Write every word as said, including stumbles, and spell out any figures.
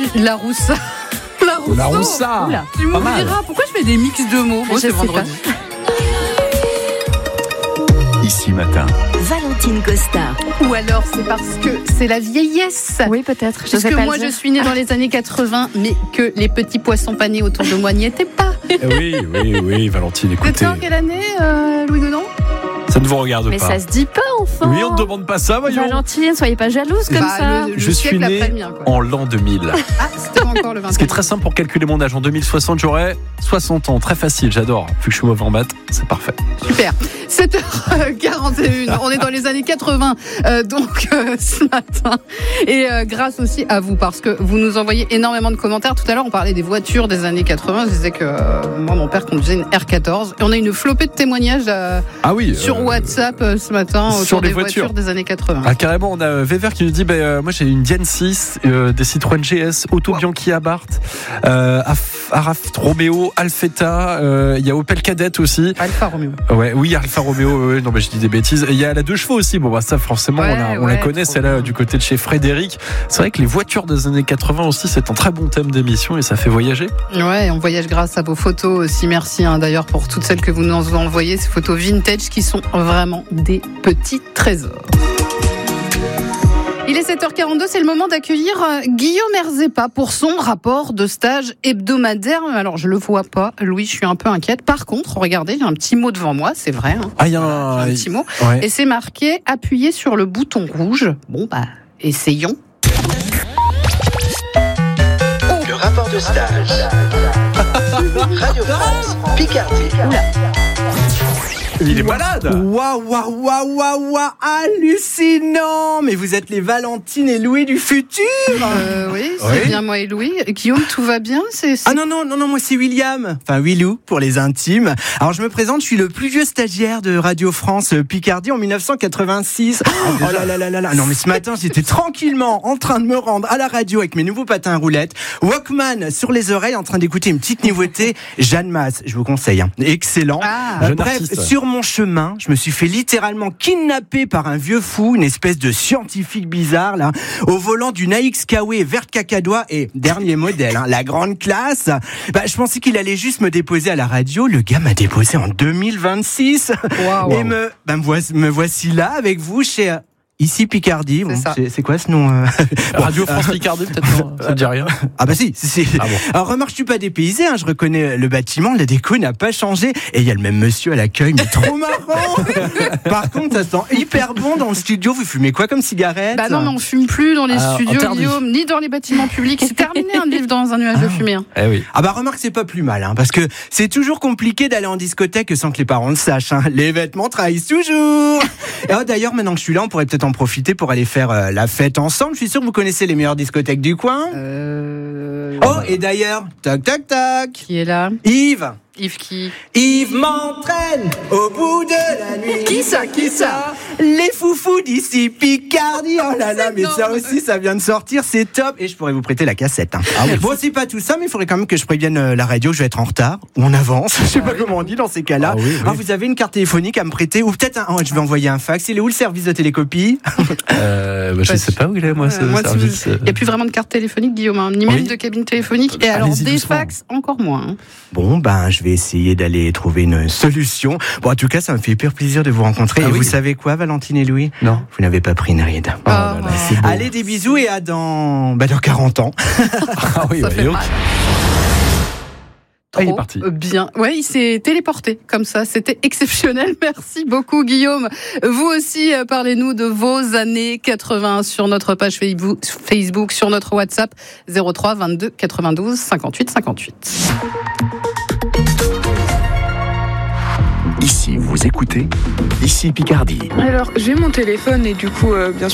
La Roussa. La Rousseau. La Roussa. Oula. Tu me diras pourquoi je fais des mix de mots. Moi, c'est vendredi. Ici matin. Valentine Costa. Ou alors c'est parce que c'est la vieillesse. Oui, peut-être. Je Parce sais que pas moi, le je dire. suis née dans les années quatre-vingts, mais que les petits poissons panés autour de moi n'y étaient pas. Oui, oui, oui, Valentine, écoutez. C'était en quelle année, euh, Louis Godon? Ça ne vous regarde Mais pas. ça se dit pas, enfin. Oui, on ne demande pas ça, voyons. Valentine, soyez pas jalouse comme Bah, ça. le- le Je suis siècle né après le mien, quoi. en l'an deux mille. Ah, c'était pas encore le vingt. Ce qui est très simple pour calculer mon âge. En deux mille soixante, j'aurai soixante ans. Très facile, j'adore. Vu que je suis mauvais en maths, c'est parfait. Super. sept heures quarante et une. On est dans les années quatre-vingts, euh, donc euh, ce matin. Et euh, grâce aussi à vous, parce que vous nous envoyez énormément de commentaires. Tout à l'heure, on parlait des voitures des années quatre-vingts. Je disais que euh, moi, mon père conduisait une R quatorze. Et on a une flopée de témoignages euh, Ah oui. sur euh, WhatsApp euh, ce matin autour sur les des voitures. voitures des années quatre-vingts. Ah, carrément, on a euh, Vever qui nous dit bah, euh, moi j'ai une Diane six, euh, des Citroën G S, Auto Bianchi Abarth, euh, Af- Araf Romeo, Alfetta, euh, il y a Opel Kadett aussi. Alfa Romeo. Ouais, oui, Alfa Romeo, ouais, non mais je dis des bêtises. Et il y a la deux chevaux aussi, bon bah ça forcément Ouais, on, la, on ouais, la connaît, trop celle-là bien. du côté de chez Frédéric. C'est vrai que les voitures des années quatre-vingts aussi, c'est un très bon thème d'émission et ça fait voyager. Ouais, on voyage grâce à vos photos aussi. Merci hein, d'ailleurs pour toutes celles que vous nous envoyez, ces photos vintage qui sont vraiment des petits trésors. Il est sept heures quarante-deux, c'est le moment d'accueillir euh, Guillaume Erzepa pour son rapport de stage hebdomadaire. Alors, je le vois pas, Louis, je suis un peu inquiète. Par contre, regardez, il y a un petit mot devant moi, c'est vrai. Hein. Ah, il y a J'ai un, un petit mot. ouais. Et c'est marqué « Appuyez sur le bouton rouge ». Bon, bah, essayons. Le rapport de stage. Radio France, Picardie. Il est malade. Waouh, waouh, waouh, waouh, waouh, hallucinant! Mais vous êtes les Valentine et Louis du futur! Euh, oui, c'est Oui. bien moi et Louis. Guillaume, tout va bien? C'est, c'est... Ah non, non, non, non, moi c'est William. Enfin, Willou, pour les intimes. Alors, je me présente, je suis le plus vieux stagiaire de Radio France Picardie en dix-neuf cent quatre-vingt-six. Oh là là là là là. Non, mais ce matin, j'étais tranquillement en train de me rendre à la radio avec mes nouveaux patins à roulettes. Walkman sur les oreilles, en train d'écouter une petite nouveauté. Jeanne Masse, je vous conseille. Hein. Excellent. Ah, Euh, jeune bref, artiste. sur mon chemin, je me suis fait littéralement kidnapper par un vieux fou, une espèce de scientifique bizarre, là, au volant d'une A X K W verte cacadois et dernier modèle, hein, la grande classe. Bah, je pensais qu'il allait juste me déposer à la radio. Le gars m'a déposé en deux mille vingt-six. Waouh. Et me, bah, me, voici, me voici là avec vous chez... euh, Ici Picardie, bon, C'est ça. c'est, c'est quoi ce nom euh Radio France Picardie, peut-être non, ça ne dit rien. Ah bah si, si, si. Ah bon. Alors remarque, je suis pas dépaysé, hein, je reconnais le bâtiment, la déco n'a pas changé, et il y a le même monsieur à l'accueil, mais trop marrant. Par contre, ça sent hyper bon dans le studio. Vous fumez quoi comme cigarette? Bah non, mais on fume plus dans les Ah, studios, interdit. Guillaume, ni dans les bâtiments publics. C'est terminé hein, de vivre dans un nuage de fumée. Hein. Eh oui. Ah bah remarque, c'est pas plus mal, hein, parce que c'est toujours compliqué d'aller en discothèque sans que les parents le sachent. Hein. Les vêtements trahissent toujours. Et oh, d'ailleurs, maintenant que je suis là, on pourrait peut-être en profiter pour aller faire euh, la fête ensemble. Je suis sûr que vous connaissez les meilleures discothèques du coin. Euh... Oh, et d'ailleurs, tac tac tac, Qui est là? Yves. Yves qui? Yves m'entraîne au bout de la nuit. Qui ça? Qui ça? Les foufous d'ici Picardie. Oh là là, mais ça énorme. aussi, ça vient de sortir, c'est top. Et je pourrais vous prêter la cassette. Hein. Ah oui. Bon, c'est pas tout ça, mais il faudrait quand même que je prévienne euh, la radio que je vais être en retard ou en avance. Je sais pas comment on dit dans ces cas-là. Ah oui, oui. Alors, vous avez une carte téléphonique à me prêter ou peut-être un... oh, je vais envoyer un fax. Il est où le service de télécopie? Euh, bah, je sais pas où il est, moi, ce Euh, moi, service. Il n'y a plus vraiment de carte téléphonique, Guillaume, hein, ni même Oui. de cabine téléphonique. Et alors, Allez-y des doucement. fax, encore moins. Hein. Bon, ben, je vais essayer d'aller trouver une solution. Bon, en tout cas, ça me fait hyper plaisir de vous rencontrer. Ah et oui. vous savez quoi, Valentine et Louis? Non. Vous n'avez pas pris une ride. Oh là là, c'est beau. Allez, des bisous et à dans, bah, dans quarante ans. Ah oui, Ça ouais, fait et donc, mal. Ah, il est Trop parti. bien. Ouais, il s'est téléporté comme ça. C'était exceptionnel. Merci beaucoup, Guillaume. Vous aussi, euh, parlez-nous de vos années quatre-vingts sur notre page Facebook, Facebook, sur notre WhatsApp zéro trois vingt-deux quatre-vingt-douze cinquante-huit cinquante-huit. Ici, vous écoutez Ici Picardie. Alors, j'ai mon téléphone et du coup, euh, bien sûr.